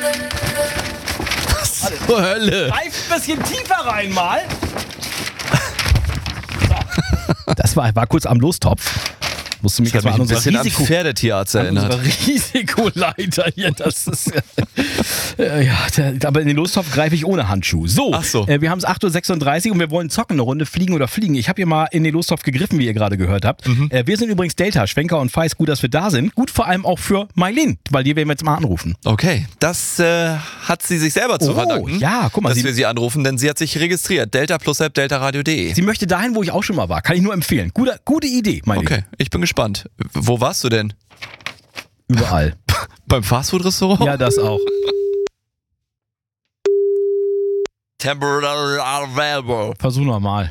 Was zur Hölle? Greif ein bisschen tiefer rein mal. Das war kurz am Lostopf. Musste mich Das jetzt hat mal mich an ein bisschen an Pferdetierarzt erinnert. unsere Risikoleiter hier. Das ist aber in den Lostopf greife ich ohne Handschuh. So, Ach so. Wir haben es 8.36 Uhr und wir wollen zocken, eine Runde fliegen oder fliegen. Ich habe hier mal in den Lostopf gegriffen, wie ihr gerade gehört habt. Wir sind übrigens Delta, Schwenker und Feist. Gut, dass wir da sind. Gut vor allem auch für Mailin, weil die werden wir jetzt mal anrufen. Okay, das hat sie sich selber zu verdanken, ja, guck mal. dass wir sie anrufen, denn sie hat sich registriert. Delta plus App, deltaradio.de. Sie möchte dahin, wo ich auch schon mal war. Kann ich nur empfehlen. Gute Idee, Mailin. Okay, ich bin gespannt. Wo warst du denn? Überall. Beim Fastfood-Restaurant? Ja, das auch. Temporary available. Versuch nochmal.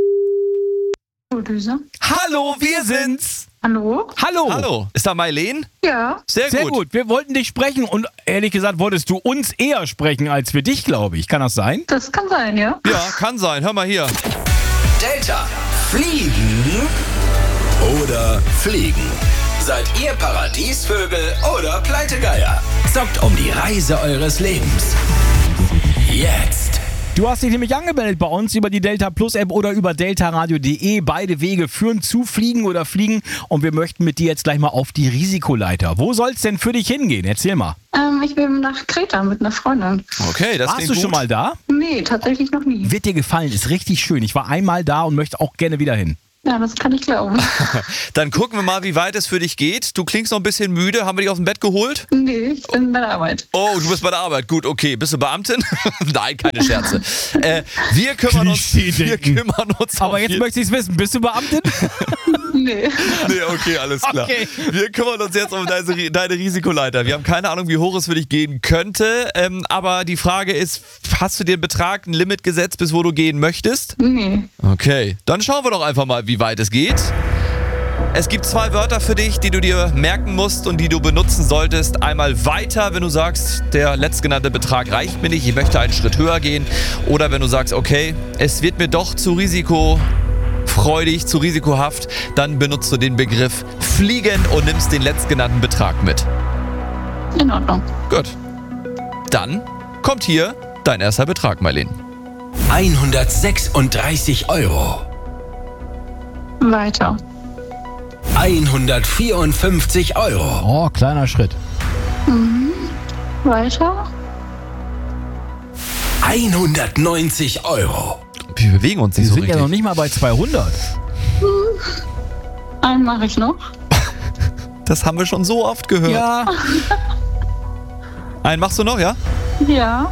Düse. Hallo, wir sind's. Hallo? Hallo. Hallo, ist da Mailin? Ja. Sehr gut. Wir wollten dich sprechen und ehrlich gesagt wolltest du uns eher sprechen als wir dich, glaube ich. Kann das sein? Das kann sein, ja. Ja, kann sein. Hör mal hier. Delta. Fliegen oder fliegen? Seid ihr Paradiesvögel oder Pleitegeier? Zockt um die Reise eures Lebens. Jetzt. Du hast dich nämlich angemeldet bei uns über die Delta Plus App oder über deltaradio.de. Beide Wege führen zu Fliegen oder Fliegen und wir möchten mit dir jetzt gleich mal auf die Risikoleiter. Wo soll's denn für dich hingehen? Erzähl mal. Ich bin nach Kreta mit einer Freundin. Okay, das Warst klingt du gut. schon mal da? Nee, tatsächlich noch nie. Wird dir gefallen, ist richtig schön. Ich war einmal da und möchte auch gerne wieder hin. Ja, das kann ich glauben. Dann gucken wir mal, wie weit es für dich geht. Du klingst noch ein bisschen müde. Haben wir dich aus dem Bett geholt? Nee, ich bin bei der Arbeit. Oh, du bist bei der Arbeit. Gut, okay. Bist du Beamtin? Nein, keine Scherze. Wir kümmern uns Aber jetzt möchte ich es wissen. Bist du Beamtin? Nee. Nee, okay, alles klar. Okay. Wir kümmern uns jetzt um deine Risikoleiter. Wir haben keine Ahnung, wie hoch es für dich gehen könnte. Aber die Frage ist, hast du dir einen Betrag, ein Limit gesetzt, bis wo du gehen möchtest? Nee. Okay, dann schauen wir doch einfach mal, wie weit es geht. Es gibt 2 Wörter für dich, die du dir merken musst und die du benutzen solltest. Einmal weiter, wenn du sagst, der letztgenannte Betrag reicht mir nicht, ich möchte einen Schritt höher gehen. Oder wenn du sagst, okay, es wird mir doch zu risikofreudig, zu risikohaft, dann benutzt du den Begriff fliegen und nimmst den letztgenannten Betrag mit. In Ordnung. Gut. Dann kommt hier dein erster Betrag, Mailin. 136 Euro. Weiter. 154 Euro. Oh, kleiner Schritt. Weiter. 190 Euro. Wir bewegen uns nicht Wir so sind richtig. ja noch nicht mal bei 200. Einen mache ich noch. Das haben wir schon so oft gehört. Ja. Einen machst du noch, ja? Ja.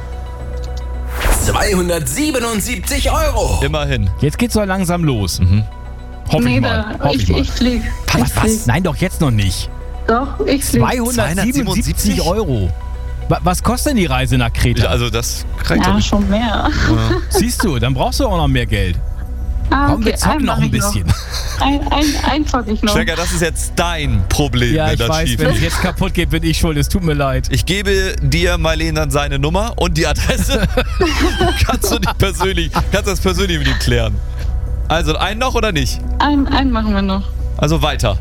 277 Euro. Immerhin. Jetzt geht's doch langsam los. Hoffe Nee, ich mal. Hoffe ich mal. ich flieg. Was? Nein, doch jetzt noch nicht. Doch, ich flieg. 277 Euro. Was kostet denn die Reise nach Kreta? Also das kriegt Ja, er nicht. schon mehr. Siehst du, dann brauchst du auch noch mehr Geld. Komm, wir zocken einen noch mach ein ich noch. bisschen. Einen zock ich noch. Stecker, das ist jetzt dein Problem, Ja, wenn ich das weiß, schief wenn ist. es jetzt kaputt geht, bin ich schuld. Es tut mir leid. Ich gebe dir, Mailin, dann seine Nummer und die Adresse. kannst das persönlich mit ihm klären. Also einen noch oder nicht? Einen machen wir noch. Also weiter.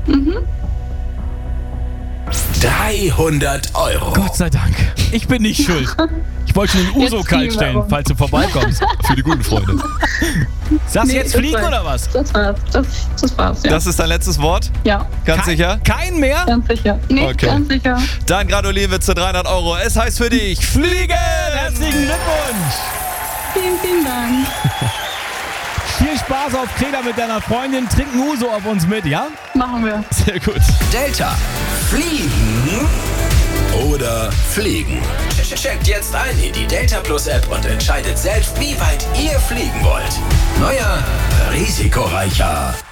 300 Euro. Gott sei Dank. Ich bin nicht schuld. Ich wollte schon den Uso Jetzt kalt fliegen wir stellen, aber. falls du vorbeikommst. Für die guten Freunde. Sagst du jetzt das fliegen war's. oder was? Das war's. Das war's, ja. Das ist dein letztes Wort? Ja, Ganz sicher? Kein mehr? ganz sicher. Nee, Okay. ganz sicher. Dann gratulieren wir zu 300 Euro. Es heißt für dich fliegen! Herzlichen Glückwunsch. Vielen Dank. Viel Spaß auf Kreta mit deiner Freundin. Trink einen Uso auf uns mit, ja? Machen wir. Sehr gut. Delta. Fliegen oder fliegen? Checkt jetzt ein in die Delta Plus App und entscheidet selbst, wie weit ihr fliegen wollt. Neuer, risikoreicher